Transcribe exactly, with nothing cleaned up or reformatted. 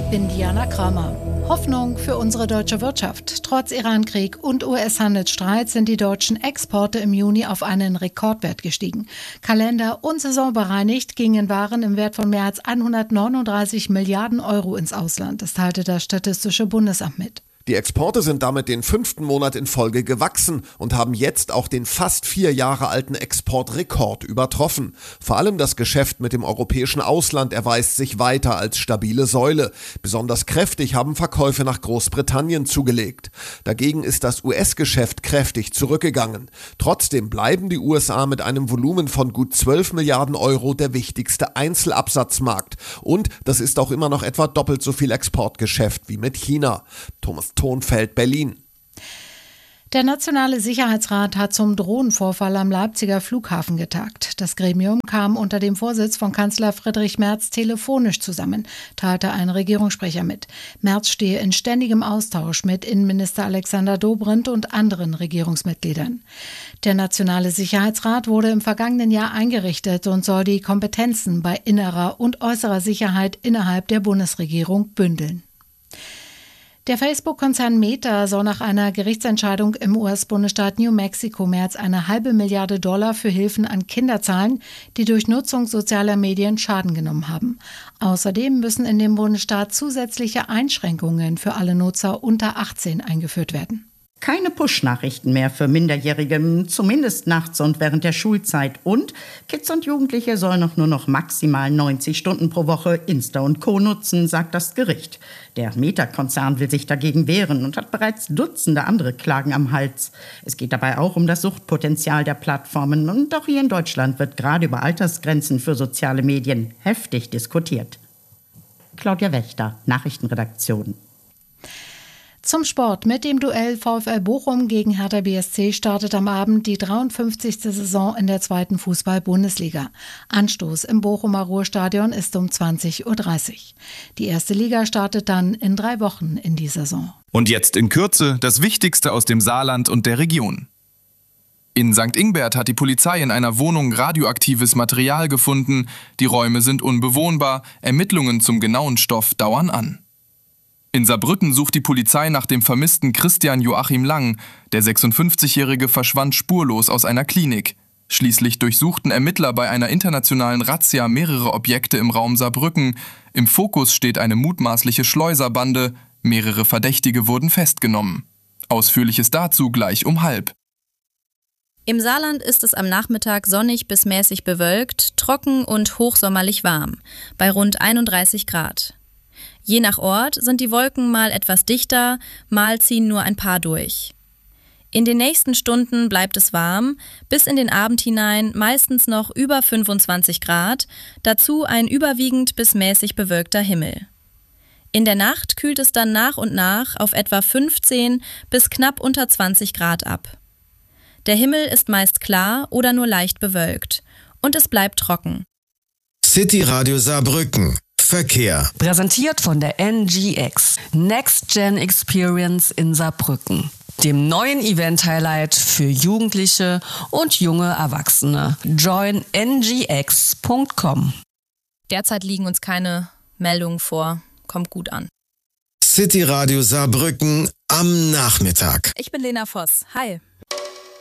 bin Diana Kramer. Hoffnung für unsere deutsche Wirtschaft. Trotz Iran-Krieg und U S-Handelsstreit sind die deutschen Exporte im Juni auf einen Rekordwert gestiegen. Kalender- und saisonbereinigt gingen Waren im Wert von mehr als hundertneununddreißig Milliarden Euro ins Ausland. Das teilte das Statistische Bundesamt mit. Die Exporte sind damit den fünften Monat in Folge gewachsen und haben jetzt auch den fast vier Jahre alten Exportrekord übertroffen. Vor allem das Geschäft mit dem europäischen Ausland erweist sich weiter als stabile Säule. Besonders kräftig haben Verkäufe nach Großbritannien zugelegt. Dagegen ist das U S-Geschäft kräftig zurückgegangen. Trotzdem bleiben die U S A mit einem Volumen von gut zwölf Milliarden Euro der wichtigste Einzelabsatzmarkt. Und das ist auch immer noch etwa doppelt so viel Exportgeschäft wie mit China. Thomas Thonfeld, Berlin. Der Nationale Sicherheitsrat hat zum Drohnenvorfall am Leipziger Flughafen getagt. Das Gremium kam unter dem Vorsitz von Kanzler Friedrich Merz telefonisch zusammen, teilte ein Regierungssprecher mit. Merz stehe in ständigem Austausch mit Innenminister Alexander Dobrindt und anderen Regierungsmitgliedern. Der Nationale Sicherheitsrat wurde im vergangenen Jahr eingerichtet und soll die Kompetenzen bei innerer und äußerer Sicherheit innerhalb der Bundesregierung bündeln. Der Facebook-Konzern Meta soll nach einer Gerichtsentscheidung im U S-Bundesstaat New Mexico mehr als eine halbe Milliarde Dollar für Hilfen an Kinder zahlen, die durch Nutzung sozialer Medien Schaden genommen haben. Außerdem müssen in dem Bundesstaat zusätzliche Einschränkungen für alle Nutzer unter achtzehn eingeführt werden. Keine Push-Nachrichten mehr für Minderjährige, zumindest nachts und während der Schulzeit. Und Kids und Jugendliche sollen auch nur noch maximal neunzig Stunden pro Woche Insta und Co. nutzen, sagt das Gericht. Der Meta-Konzern will sich dagegen wehren und hat bereits Dutzende andere Klagen am Hals. Es geht dabei auch um das Suchtpotenzial der Plattformen. Und auch hier in Deutschland wird gerade über Altersgrenzen für soziale Medien heftig diskutiert. Claudia Wächter, Nachrichtenredaktion. Zum Sport. Mit dem Duell VfL Bochum gegen Hertha B S C startet am Abend die dreiundfünfzigste Saison in der zweiten Fußball-Bundesliga. Anstoß im Bochumer Ruhrstadion ist um zwanzig Uhr dreißig. Die erste Liga startet dann in drei Wochen in die Saison. Und jetzt in Kürze das Wichtigste aus dem Saarland und der Region. In Sankt Ingbert hat die Polizei in einer Wohnung radioaktives Material gefunden. Die Räume sind unbewohnbar. Ermittlungen zum genauen Stoff dauern an. In Saarbrücken sucht die Polizei nach dem vermissten Christian Joachim Lang. Der sechsundfünfzigjährige verschwand spurlos aus einer Klinik. Schließlich durchsuchten Ermittler bei einer internationalen Razzia mehrere Objekte im Raum Saarbrücken. Im Fokus steht eine mutmaßliche Schleuserbande. Mehrere Verdächtige wurden festgenommen. Ausführliches dazu gleich um halb. Im Saarland ist es am Nachmittag sonnig bis mäßig bewölkt, trocken und hochsommerlich warm, bei rund einunddreißig Grad. Je nach Ort sind die Wolken mal etwas dichter, mal ziehen nur ein paar durch. In den nächsten Stunden bleibt es warm, bis in den Abend hinein meistens noch über fünfundzwanzig Grad, dazu ein überwiegend bis mäßig bewölkter Himmel. In der Nacht kühlt es dann nach und nach auf etwa fünfzehn bis knapp unter zwanzig Grad ab. Der Himmel ist meist klar oder nur leicht bewölkt und es bleibt trocken. City Radio Saarbrücken. Verkehr. Präsentiert von der N G X. Next Gen Experience in Saarbrücken. Dem neuen Event-Highlight für Jugendliche und junge Erwachsene. join n g x punkt com. Derzeit liegen uns keine Meldungen vor. Kommt gut an. City Radio Saarbrücken am Nachmittag. Ich bin Lena Voss. Hi.